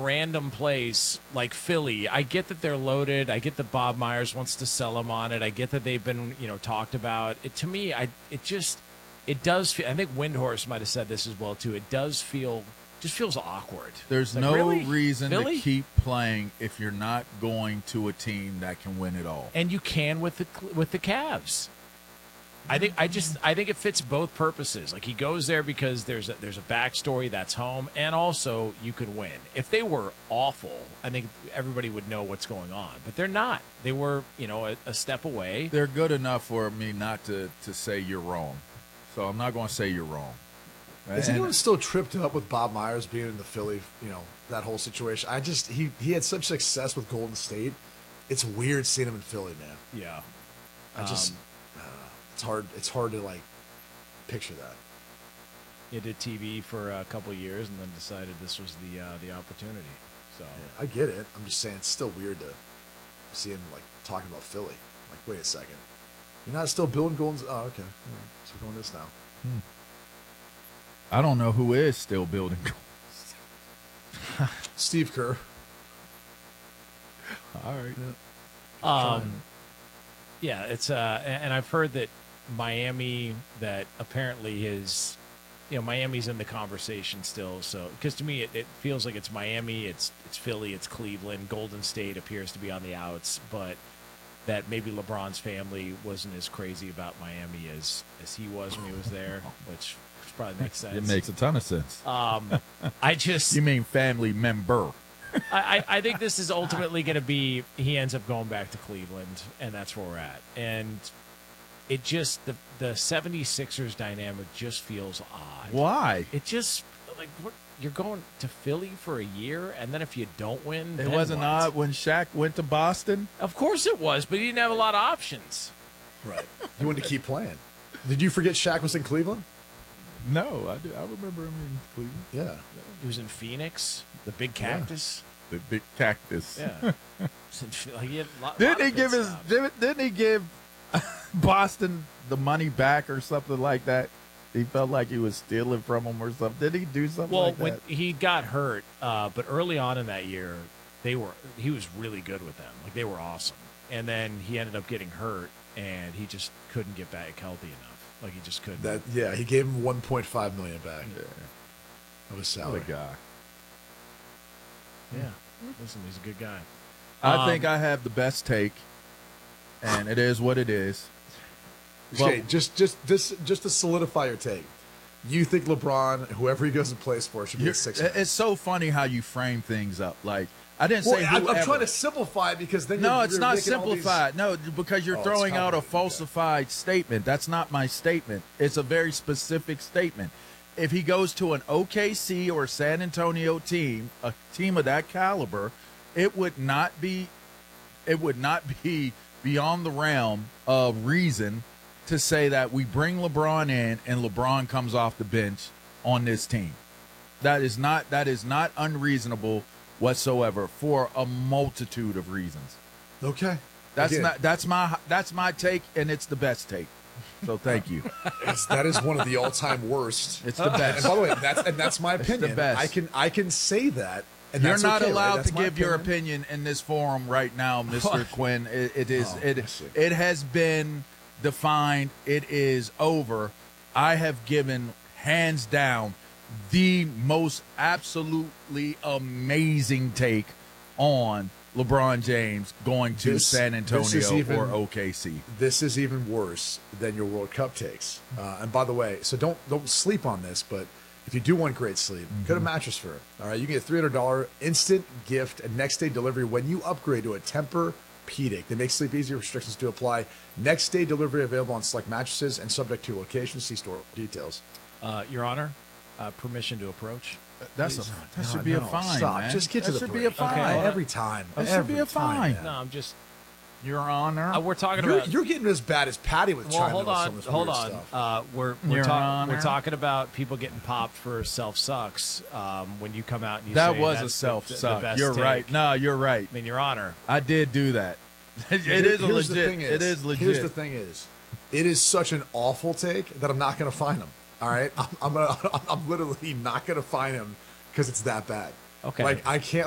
random place like Philly, I get that they're loaded. I get that Bob Myers wants to sell them on it. I get that they've been, talked about. It to me, it does feel, I think Windhorst might have said this as well too. It does feel just feels awkward. There's like, no really? reason Philly? to keep playing if you're not going to a team that can win it all. And you can with the Cavs. I think it fits both purposes. Like he goes there because there's a backstory that's home, and also you can win. If they were awful, I think everybody would know what's going on. But they're not. They were, a step away. They're good enough for me not to say you're wrong. So I'm not going to say you're wrong. Is anyone still tripped up with Bob Myers being in the Philly, that whole situation? He had such success with Golden State. It's weird seeing him in Philly, man. Yeah. It's hard to like picture that. He did TV for a couple of years and then decided this was the opportunity. So yeah, I get it. I'm just saying it's still weird to see him like talking about Philly. Like, wait a second, you're not still building Golden? Oh, okay. Right. So we're going this now. I don't know who is still building. Steve Kerr. All right. Yeah, it's and I've heard that Miami, that apparently Miami's in the conversation still. So because to me it feels like it's Miami, it's Philly, it's Cleveland, Golden State appears to be on the outs, but that maybe LeBron's family wasn't as crazy about Miami as he was when he was there, which probably makes sense. It makes a ton of sense. You mean family member? I think this is ultimately going to be he ends up going back to Cleveland, and that's where we're at. And it just the 76ers dynamic just feels odd. Why? It just like what you're going to Philly for a year, and then if you don't win, It wasn't odd when Shaq went to Boston. Of course it was, but he didn't have a lot of options. Right. He wanted to keep playing. Did you forget Shaq was in Cleveland? No, I remember him in Cleveland. Yeah. He was in Phoenix, the big cactus. The big cactus. Yeah. Didn't he give Boston the money back or something like that? He felt like he was stealing from him or something. Did he do something like that? Well, when he got hurt, but early on in that year, he was really good with them. Like they were awesome. And then he ended up getting hurt, and he just couldn't get back healthy enough. Like he just couldn't. He gave him $1.5 million back. Yeah. That was salary. What a guy. Yeah. Listen, he's a good guy. I think I have the best take, and it is what it is. Okay, just to solidify your take, you think LeBron, whoever he goes and plays for, should be a Sixer? It's so funny how you frame things up. Like I didn't say I'm whoever. trying to simplify it because then it's not simplified. No, because you're throwing out a falsified statement. That's not my statement. It's a very specific statement. If he goes to an OKC or San Antonio team, a team of that caliber, it would not be beyond the realm of reason to say that we bring LeBron in and LeBron comes off the bench on this team. That is not unreasonable whatsoever for a multitude of reasons. Okay. That's my take, and it's the best take. So thank you. That is one of the all-time worst. It's the best. And by the way, that's my opinion. It's the best. I can say that. And you're that's not okay, allowed right? to give your opinion in this forum right now, Mr. Quinn. It has been defined. It is over. I have given hands down the most absolutely amazing take on LeBron James going to San Antonio or OKC. This is even worse than your World Cup takes. And by the way, so don't sleep on this, but if you do want great sleep, go to Mattress Firm. All right, you can get $300 instant gift and next day delivery when you upgrade to a Tempur-Pedic. They make sleep easier. Restrictions do apply. Next day delivery available on select mattresses and subject to location. See store details. Your Honor, permission to approach. That should be a fine, Stop. man. Just get to the should break. be a fine. Okay, every time. That should be a fine. No, I'm just. Your Honor. We're talking about. You're getting as bad as Patty with China. Hold on. We're talking about people getting popped for self sucks. When you come out and you that say was that's a self suck. best You're take. right. No, you're right. I mean, Your Honor, I did do that. It is legit. It is legit. Here's the thing: it is such an awful take that I'm not going to find him. All right, I'm literally not going to find him because it's that bad. Okay. Like I can't